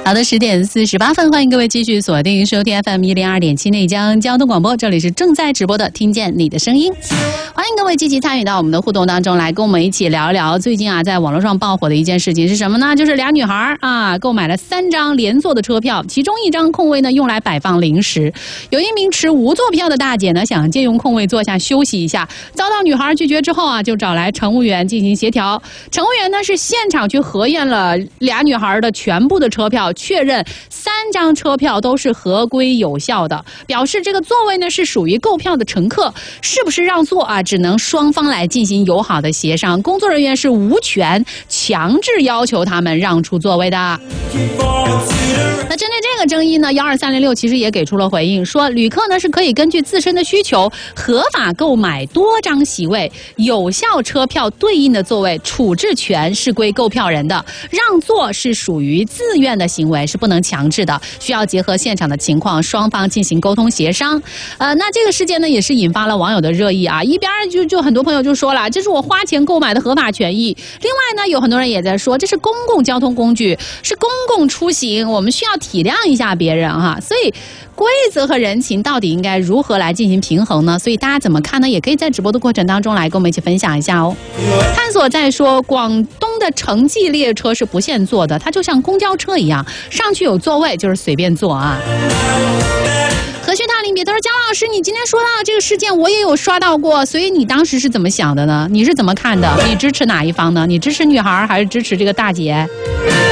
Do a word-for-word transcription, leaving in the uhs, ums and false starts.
好的，十点四十八分，欢迎各位继续锁定收听 F M 一零二点七内江交通广播，这里是正在直播的听见你的声音，欢迎各位积极参与到我们的互动当中来，跟我们一起聊一聊最近啊在网络上爆火的一件事情是什么呢？就是俩女孩啊购买了三张连坐的车票，其中一张空位呢用来摆放零食，有一名持无座票的大姐呢想借用空位坐下休息一下，遭到女孩拒绝之后啊就找来乘务员进行协调，乘务员呢是现场去核验了俩女孩的全部的车票，确认三张车票都是合规有效的，表示这个座位呢是属于购票的乘客，是不是让座啊只能双方来进行友好的协商，工作人员是无权强制要求他们让出座位的。那针对这个争议呢，一二三零六其实也给出了回应，说旅客呢是可以根据自身的需求合法购买多张席位，有效车票对应的座位处置权是归购票人的，让座是属于自愿的行为，是不能强制的，需要结合现场的情况双方进行沟通协商。呃，那这个事件呢也是引发了网友的热议啊，一边就就很多朋友就说了，这是我花钱购买的合法权益，另外呢有很多人也在说这是公共交通工具，是公共出行，我们需要体谅一下别人哈，所以规则和人情到底应该如何来进行平衡呢？所以大家怎么看呢？也可以在直播的过程当中来跟我们一起分享一下哦。探索在说，广东的城际列车是不限座的，它就像公交车一样，上去有座位就是随便坐啊。何须他临别，他说：“姜老师，你今天说到的这个事件，我也有刷到过，所以你当时是怎么想的呢？你是怎么看的？你支持哪一方呢？你支持女孩还是支持这个大姐？”